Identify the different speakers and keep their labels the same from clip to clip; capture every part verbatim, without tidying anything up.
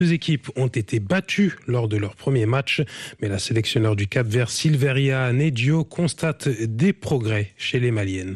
Speaker 1: Les deux équipes ont été battues lors de leur premier match, mais la sélectionneur du Cap-Vert, Silveria Nedio, constate des progrès chez les Maliennes.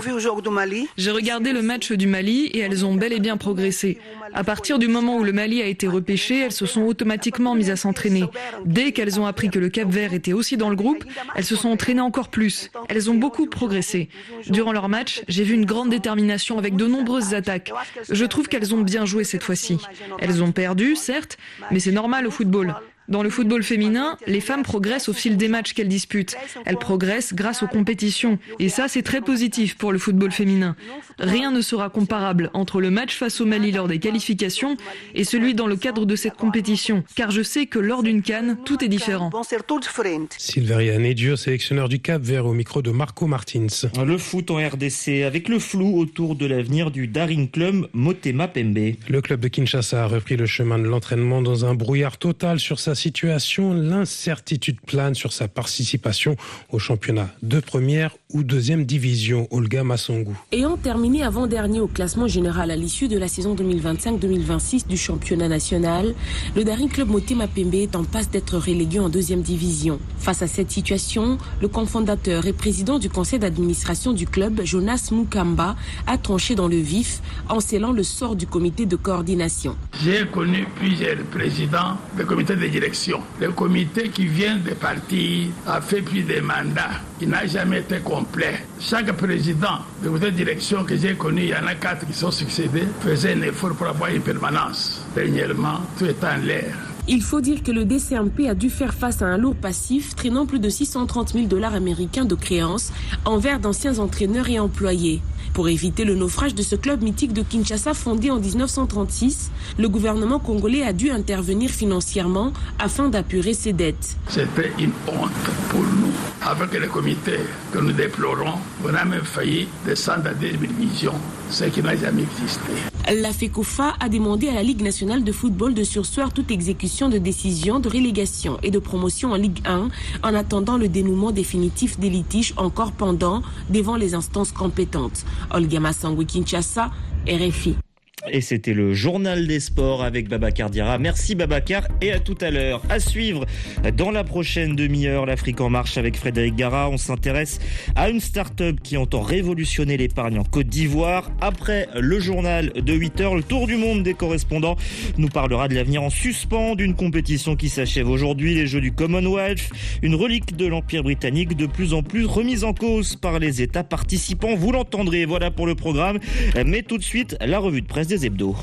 Speaker 2: J'ai regardé le match du Mali et elles ont bel et bien progressé. À partir du moment où le Mali a été repêché, elles se sont automatiquement mises à s'entraîner. Dès qu'elles ont appris que le Cap-Vert était aussi dans le groupe, elles se sont entraînées encore plus. Elles ont beaucoup progressé. Durant leur match, j'ai vu une grande détermination avec de nombreuses attaques. Je trouve qu'elles ont bien joué cette fois-ci. Elles ont perdu, certes, mais c'est normal au football. Dans le football féminin, les femmes progressent au fil des matchs qu'elles disputent. Elles progressent grâce aux compétitions. Et ça, c'est très positif pour le football féminin. Rien ne sera comparable entre le match face au Mali lors des qualifications et celui dans le cadre de cette compétition. Car je sais que lors d'une CAN, tout est différent.
Speaker 1: Silveria Nedio, sélectionneur du Cap-Vert, au micro de Marco Martins.
Speaker 3: Le foot en R D C, avec le flou autour de l'avenir du Daring Club Motema Pembe.
Speaker 1: Le club de Kinshasa a repris le chemin de l'entraînement dans un brouillard total sur sa situation. L'incertitude plane sur sa participation au championnat de première ou deuxième division. Olga Massongou.
Speaker 4: Ayant terminé avant-dernier au classement général à l'issue de la saison deux mille vingt-cinq deux mille vingt-six du championnat national, le Daring Club Motema Pembe est en passe d'être relégué en deuxième division. Face à cette situation, le cofondateur et président du conseil d'administration du club, Jonas Mukamba, a tranché dans le vif en scellant le sort du comité de coordination.
Speaker 5: J'ai connu plusieurs présidents de comité de direction. Le comité qui vient de partir a fait plus de mandats. Il n'a jamais été complet. Chaque président de comité de direction que j'ai connu, il y en a quatre qui sont succédés, faisait un effort pour avoir une permanence. Dernièrement, tout est en l'air.
Speaker 4: Il faut dire que le D C M P a dû faire face à un lourd passif traînant plus de six cent trente mille dollars américains de créances envers d'anciens entraîneurs et employés. Pour éviter le naufrage de ce club mythique de Kinshasa fondé en dix-neuf cent trente-six, le gouvernement congolais a dû intervenir financièrement afin d'apurer ses dettes.
Speaker 5: C'était une honte pour nous. Avec le comité que nous déplorons, on a même failli descendre à deux divisions, ce qui n'a jamais existé.
Speaker 4: La FECOFA a demandé à la Ligue nationale de football de surseoir toute exécution de décisions de relégation et de promotion en Ligue un en attendant le dénouement définitif des litiges encore pendants devant les instances compétentes. Olga Massangou, Kinshasa, R F I.
Speaker 3: Et c'était le journal des sports avec Babacar Diarra. Merci Babacar et à tout à l'heure. À suivre dans la prochaine demi-heure, l'Afrique en marche avec Frédéric Gara. On s'intéresse à une start-up qui entend révolutionner l'épargne en Côte d'Ivoire. Après le journal de huit heures, le tour du monde des correspondants nous parlera de l'avenir en suspens d'une compétition qui s'achève aujourd'hui, les Jeux du Commonwealth, une relique de l'Empire britannique de plus en plus remise en cause par les États participants. Vous l'entendrez, voilà pour le programme. Mais tout de suite, la revue de presse des hebdos.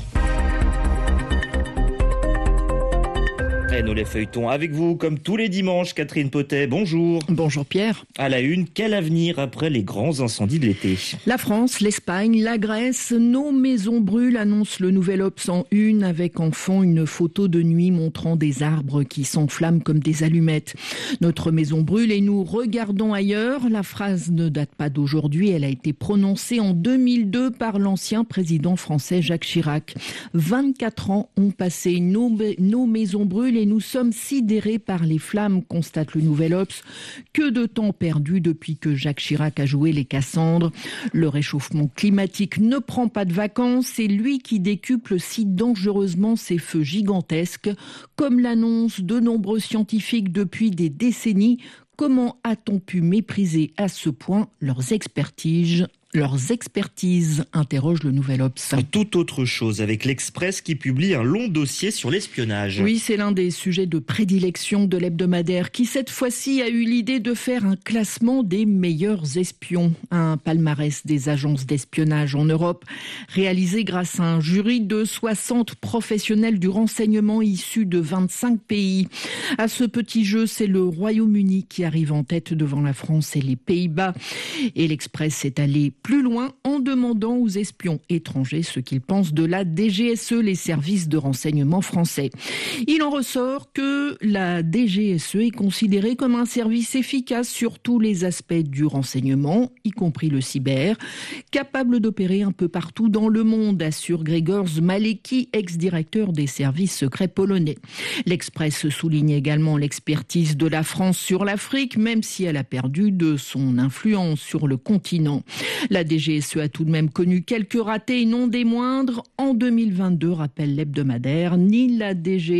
Speaker 3: Et nous les feuilletons avec vous, comme tous les dimanches. Catherine Potet, bonjour.
Speaker 6: Bonjour Pierre.
Speaker 3: À la une, quel avenir après les grands incendies de l'été ?
Speaker 6: La France, l'Espagne, la Grèce, nos maisons brûlent, annonce le Nouvel Obs en une, avec en fond une photo de nuit montrant des arbres qui s'enflamment comme des allumettes. Notre maison brûle et nous regardons ailleurs. La phrase ne date pas d'aujourd'hui, elle a été prononcée en deux mille deux par l'ancien président français Jacques Chirac. vingt-quatre ans ont passé, nos, nos maisons brûlent et nous sommes sidérés par les flammes, constate le Nouvel Obs. Que de temps perdu depuis que Jacques Chirac a joué les Cassandres. Le réchauffement climatique ne prend pas de vacances, c'est lui qui décuple si dangereusement ces feux gigantesques, comme l'annoncent de nombreux scientifiques depuis des décennies. Comment a-t-on pu mépriser à ce point leurs expertises Leurs expertises, interroge le Nouvel Obs.
Speaker 3: Tout autre chose avec l'Express qui publie un long dossier sur l'espionnage.
Speaker 6: Oui, c'est l'un des sujets de prédilection de l'hebdomadaire qui, cette fois-ci, a eu l'idée de faire un classement des meilleurs espions. Un palmarès des agences d'espionnage en Europe, réalisé grâce à un jury de soixante professionnels du renseignement issus de vingt-cinq pays. À ce petit jeu, c'est le Royaume-Uni qui arrive en tête devant la France et les Pays-Bas. Et l'Express est allé plus loin en demandant aux espions étrangers ce qu'ils pensent de la D G S E, les services de renseignement français. Il en ressort que la D G S E est considérée comme un service efficace sur tous les aspects du renseignement, y compris le cyber, capable d'opérer un peu partout dans le monde, assure Grzegorz Malecki, ex-directeur des services secrets polonais. L'Express souligne également l'expertise de la France sur l'Afrique, même si elle a perdu de son influence sur le continent. La D G S E a tout de même connu quelques ratés et non des moindres. En deux mille vingt-deux, rappelle l'hebdomadaire, ni la D G